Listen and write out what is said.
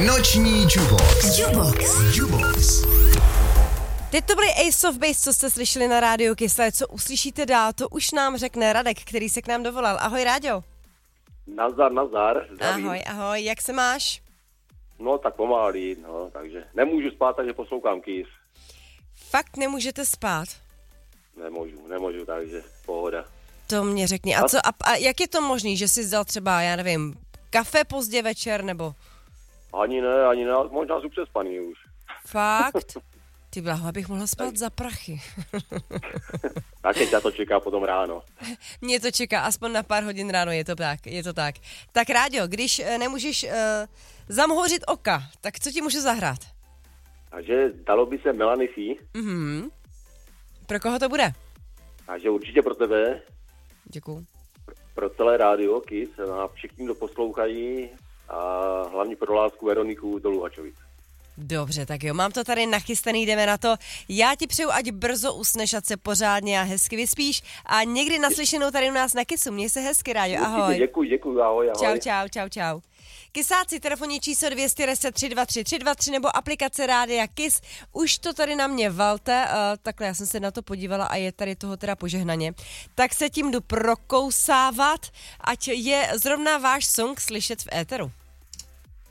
Noční Jubox. Teď to byly Ace of Base, co jste slyšeli na rádiu Kiss, ale co uslyšíte dál, to už nám řekne Radek, který se k nám dovolal. Ahoj, Ráďo. Nazdar. Zdravím. Ahoj, jak se máš? No tak pomalý, takže nemůžu spát, takže poslouchám Kiss. Fakt nemůžete spát? Nemůžu, takže pohoda. To mě řekni. A jak je to možný, že jsi zdal třeba, já nevím, kafe pozdě večer, nebo? Ani ne, možná jsou přespaný už. Fakt? Ty blaho, abych mohla spát za prachy. Tak tě to čeká potom ráno. Mě to čeká aspoň na pár hodin ráno, je to tak. Tak Ráďo, když nemůžeš zamhouřit oka, tak co ti můžu zahrát? Takže dalo by se Melanie C. Pro koho to bude? Takže určitě pro tebe. Děkuju. Pro celé rádio Kiss a všichni, kdo poslouchají a hlavně pro lásku Veroniku do Luhačovic. Dobře, tak jo, mám to tady nachystaný, jdeme na to. Já ti přeju, ať brzo usneš, ať se pořádně a hezky vyspíš a někdy naslyšenou tady u nás na Kissu. Měj se hezky, Ráďo, ahoj. Děkuji, ahoj. Čau. Kisáci, telefonní číslo 210 323 323 nebo aplikace Rádia Kiss. Už to tady na mě valte, takhle já jsem se na to podívala a je tady toho teda požehnaně. Tak se tím jdu prokousávat, ať je zrovna váš song slyšet v éteru.